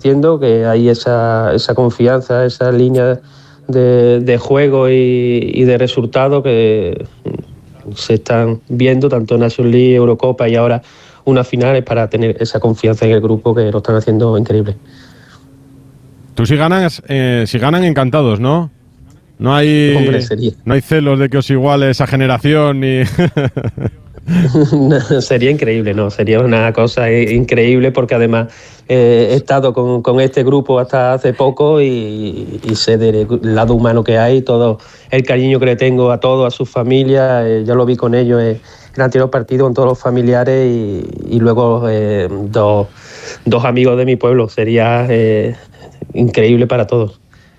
haciendo, que hay esa confianza, esa línea de juego y de resultado que se están viendo tanto en Nations League, Eurocopa y ahora unas finales, para tener esa confianza en el grupo, que lo están haciendo increíble. Tú si ganan encantados, ¿no? No hay, hombre, no hay celos de que os iguale esa generación ni... Sería increíble, ¿no? Sería una cosa increíble, porque además he estado con este grupo hasta hace poco y sé del lado humano que hay, todo el cariño que le tengo a todos, a sus familias. Yo lo vi con ellos en el anterior partido, con todos los familiares y luego dos amigos de mi pueblo. Sería increíble para todos.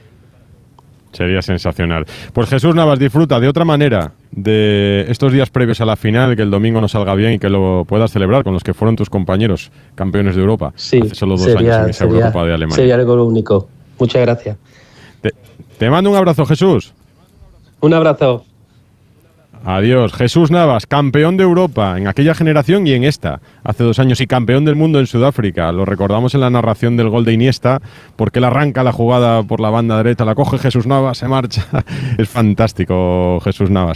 Sería sensacional. Pues Jesús Navas, disfruta de otra manera de estos días previos a la final, que el domingo nos salga bien y que lo puedas celebrar con los que fueron tus compañeros campeones de Europa. Sí, hace solo 2 años en esa Eurocopa de Alemania. Sería algo único. Muchas gracias. Te mando un abrazo, Jesús. Un abrazo. Adiós. Jesús Navas, campeón de Europa en aquella generación y en esta, hace 2 años, y campeón del mundo en Sudáfrica. Lo recordamos en la narración del gol de Iniesta, porque él arranca la jugada por la banda derecha, la coge Jesús Navas, se marcha. Es fantástico, Jesús Navas.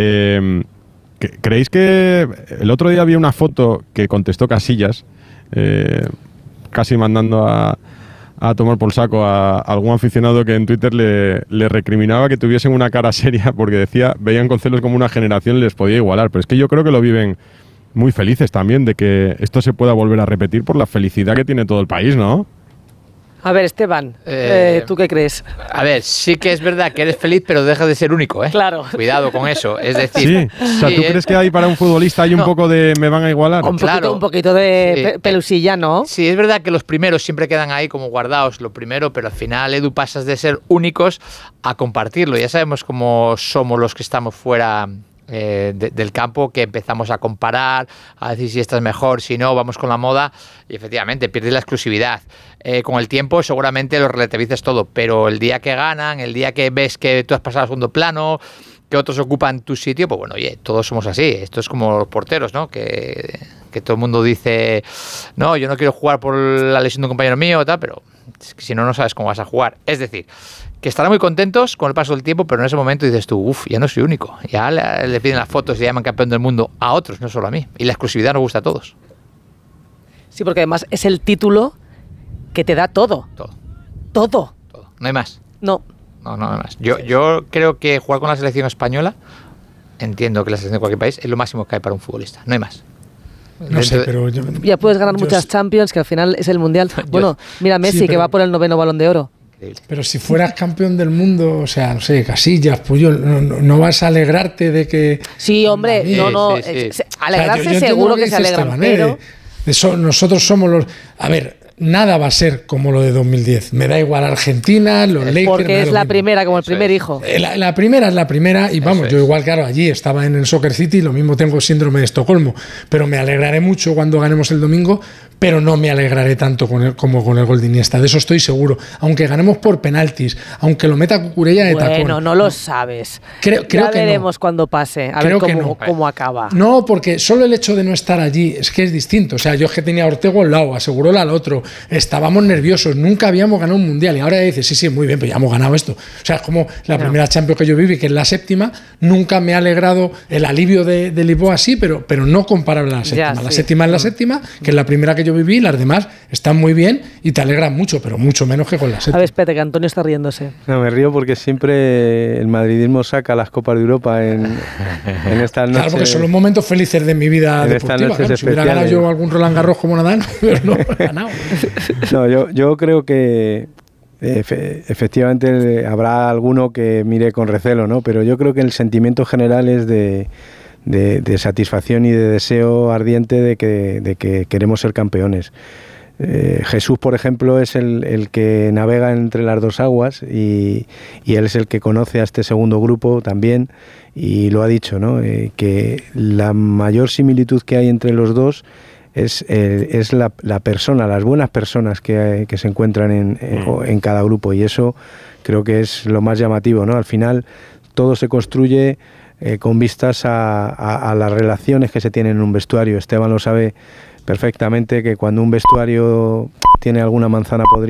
¿Creéis que el otro día había una foto que contestó Casillas, casi mandando a tomar por saco a algún aficionado que en Twitter le recriminaba que tuviesen una cara seria, porque decía, veían con celos como una generación les podía igualar? Pero es que yo creo que lo viven muy felices también de que esto se pueda volver a repetir, por la felicidad que tiene todo el país, ¿no? A ver, Esteban, ¿tú qué crees? A ver, sí que es verdad que eres feliz, pero deja de ser único, ¿eh? Claro. Cuidado con eso, es decir... Sí, o sea, ¿tú crees que hay para un futbolista hay un poco de me van a igualar? Un poquito de pelusilla, ¿no? Sí, es verdad que los primeros siempre quedan ahí como guardados, lo primero, pero al final, Edu, pasas de ser únicos a compartirlo. Ya sabemos cómo somos los que estamos fuera del campo, que empezamos a comparar, a decir si esta es mejor, si no, vamos con la moda, y efectivamente pierdes la exclusividad. Con el tiempo seguramente lo relativizas todo, pero el día que ganan, el día que ves que tú has pasado a segundo plano, que otros ocupan tu sitio, pues bueno, oye, todos somos así. Esto es como los porteros, ¿no? Que todo el mundo dice, no, yo no quiero jugar por la lesión de un compañero mío, tal, pero es que si no, no sabes cómo vas a jugar. Es decir, que estarán muy contentos con el paso del tiempo, pero en ese momento dices tú, ya no soy único. Ya le piden las fotos y le llaman campeón del mundo a otros, no solo a mí. Y la exclusividad nos gusta a todos. Sí, porque además es el título que te da todo. Todo. No hay más. No hay más. Yo creo que jugar con la selección española, entiendo que la selección de cualquier país, es lo máximo que hay para un futbolista. No hay más. No sé, pero ya puedes ganar muchas Champions, que al final es el Mundial. Bueno, mira Messi, sí, que va por el 9º Balón de Oro. Pero si fueras campeón del mundo, o sea, no sé, Casillas, Puyol, no vas a alegrarte de que... Sí, hombre, sí, alegrarse, o sea, yo seguro que se alegran, Esteban, pero... nosotros somos los... A ver, nada va a ser como lo de 2010. Me da igual Argentina, los Lakers... Porque es la primera, como el primer hijo. La primera es la primera y vamos, yo igual, claro, allí estaba en el Soccer City, lo mismo tengo síndrome de Estocolmo, pero me alegraré mucho cuando ganemos el domingo, pero no me alegraré tanto como con el gol de Iniesta, de eso estoy seguro. Aunque ganemos por penaltis, aunque lo meta Cucurella de tacón. Bueno, no lo sabes. Creo ya que veremos cuando pase, a ver cómo acaba. No, porque solo el hecho de no estar allí es que es distinto. O sea, yo es que tenía a Ortego al lado, aseguró al otro, estábamos nerviosos, nunca habíamos ganado un mundial y ahora dices, sí, muy bien, pero ya hemos ganado esto. O sea, es como la primera Champions que yo viví, que es la 7ª, nunca me ha alegrado el alivio de Lisboa, sí, pero no comparable a la 7ª. La 7ª es la 7ª, que es la primera que yo viví, las demás están muy bien y te alegran mucho, pero mucho menos que con la 7ª. A ver, espérate, que Antonio está riéndose. No, me río porque siempre el madridismo saca las Copas de Europa en estas noches. Claro, porque son los momentos felices de mi vida deportiva. Claro, si hubiera ganado yo algún Roland Garros como Nadal, pero no he ganado. No, yo creo que efectivamente habrá alguno que mire con recelo, ¿no? Pero yo creo que el sentimiento general es de satisfacción y de deseo ardiente de que queremos ser campeones. Jesús, por ejemplo, es el que navega entre las dos aguas y él es el que conoce a este segundo grupo también y lo ha dicho, ¿no? Que la mayor similitud que hay entre los dos es la persona, las buenas personas que se encuentran en cada grupo, y eso creo que es lo más llamativo, ¿no? Al final todo se construye con vistas a las relaciones que se tienen en un vestuario. Esteban lo sabe perfectamente, que cuando un vestuario tiene alguna manzana podrida